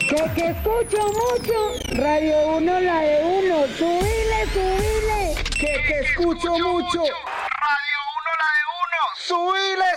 Que escucho mucho, Radio 1 la de uno, subile. Que escucho mucho, Radio 1 la de uno,